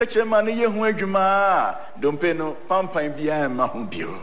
Chemani ye hu adwuma dompe no pampan bia ma ho bio.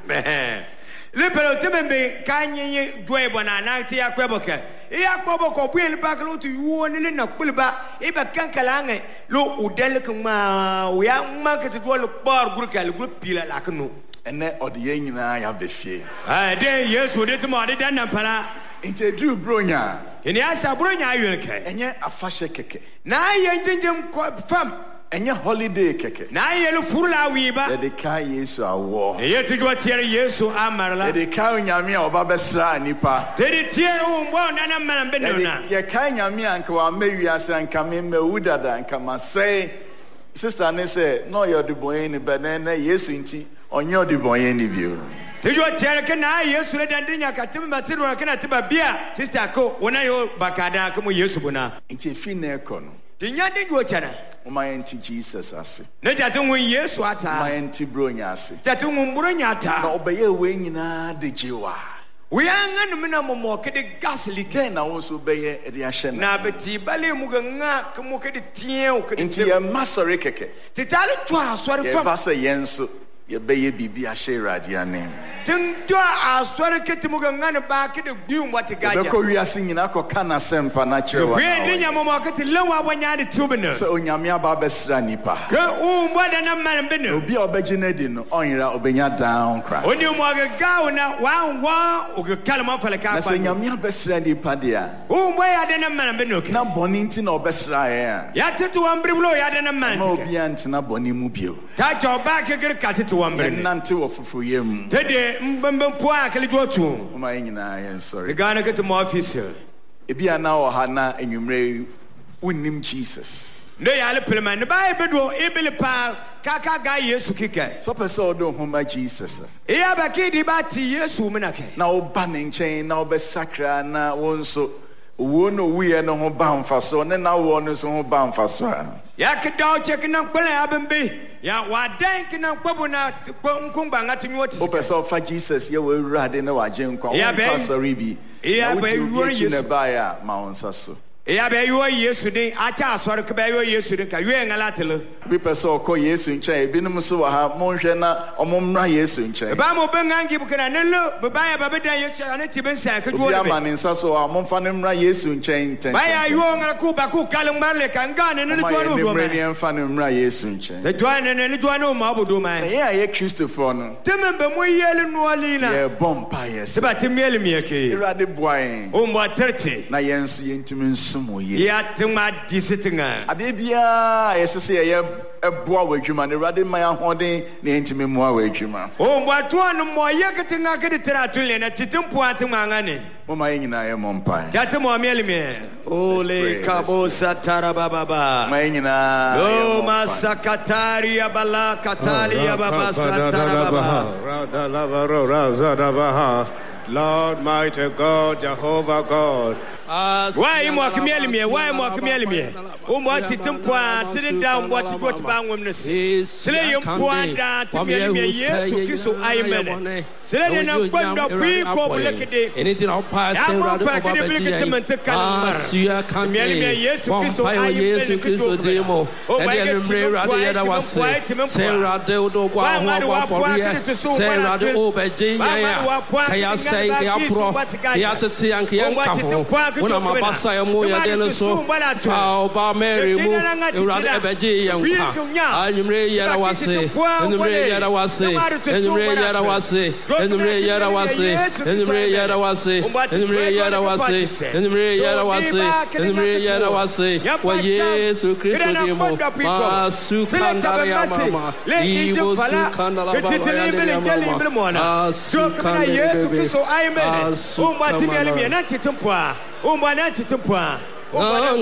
Le pero tembe kanye doe bona na ti akweboke. E akwoboko bu en baklo tu woni le na kulba e ba kankalange lo udel kuma we am market do lo bar gurkal group pila la kanu. Ene ode ye nyina ya befie. De Yesu de tuma de dan nampala. Inte dru bronya. Eni asa bronya ayelke. Enye afashe keke. Na ye njenjem fam. Enye holiday keke. Na ye lo furla wiba. De kai Yesu awo. Ye tujwa tiere Yesu amarla. De kai nyame a oba besra nipa. De tiere umbo ndana manambe nona. Ye kai nyame anka wa mewiase anka me mewudada anka masai. Sister ne say no your de boy ni benene Yesu nti onye odi boy ni bio. Tujwa tiere ke na Yesu le dandinya katim matiru na kana tiba bia sister ko wona yo bakada ko Yesu bona. Nti fi na eko no. Tinya de go chana. Umayenti Jesus ase. Ne jatu ngun Yesu ata. Umayenti bronya ase. Jatu ngun bronya ata. Na obeye we nyina de jiwa. We anga no mena momo ke de gasli ke na wo so beye e de ahye na beti bale mu nga ke mo ke de tie o ke de. Nti ye masore keke. Titale to asore fam. Ye ba se yenso ye beye bibi ahye radiane. Tinto asore ke timu nga ne ba ke de gbium wate gaja. Be ko wiase nyina ko kana sempa na chewa. We de nya momo ke te lewa bonya de tubene. Se onyame aba besra nipa. Ke umbo de na man bene. Obi a obegye na di no onira obenya down cry. Oni mo ga gawo na wa o ga kalma fale ka. Na se nyame abesra nipa dia. Umbo ya de na man bene ke. Na boni nti na obesra ya. Ya tetu wambre blo ya de na man. Ma obi anti na boni mu bio. Ta jo ba ke gir ka tetu wambre. Nante wo fufu yem. Tede mbempo akele jotu. Uma nyina yen sorry. The Ghana get to officer. Ebi ana o ha na enwumre unnim Jesus. No ya le pleman. The Bible do ebele pa kaka ga Yesu kike. So person odo homa Jesus. E ya ba ki di ba ti Yesu menake. Na o ba ne nchen na o be sakra na wonso wo no wiye no ho ba mfaso ne na wo no so ho ba mfaso. Ya ke dawo check na kwele abembe. Ya wa denk na kwobu na nkumba ngati nyoti. O person fa Jesus ye we urade na wa genkwa. Ya be sorry bi. Ya be Yesu ne ba ya ma wonsa so. Ya be yo Yesu din acha asore ke be yo Yesu din ka we ngalatelo. Bi person ko Yesu nchen ebinum so wa ha monhwe na omomra Yesu nchen. Ba mo bengangi bukana ne lo be ba ya ba be dan ye cha ne tibe nsan ka duo be. Ya ma ne nsa so a momfa ne mra Yesu nchen nten. Ba ya yo ngala ku ba ku kalum marle kan ga ne duo no do ma. Ne mfa ne mra Yesu nchen. Te duo ne duo no ma obodo ma. Ye Christopher no. Tembe mo yele no alina. Ye bompa yes. Te ba temele mieke. Irade boy. O mo 30. Na yensu yentimi nsumo ye. Ya tema disitinga. Ade bia yesese ye eboa wadwuma ne Irade man ahoden na yentimi moa wadwuma. O mo to no mo ye ketinga ke de tratule na titimpo atema ngane. Mo ma nyina ye mompa. Ja te mo miele mi. Ole kabosa tarababa. Ma nyina. O masakatari abala katali ababa satarababa. Lord mighty God, Jehovah God. Why mo akmieli mi? Why mo akmieli mi? O mo titimpo atide da mo atigo tiba nwom ne se. Sele yem poanda timieli mi Yesu Kristo ayemene. Sele na kwando bi ko bulekede. Anything I'll pass in rather than Yesu Kristo demo. And then rather yada was say rather do wa for here. Say rather obey ya say ya pro ya tete anke yanka una mabasa ya mo ya dele so ba Mary mu rather ebeje yanka anyumre yara wase anyumre yara wase anyumre yara wase anyumre yara wase anyumre yara wase anyumre yara wase anyumre yara wase anyumre yara wase wa Yesu Kristo demo masu kandara ya mama iwo su kandara baba ya mama su kandara Yesu Kristo ayemene umba timieli mi na titimpo umba na titimpo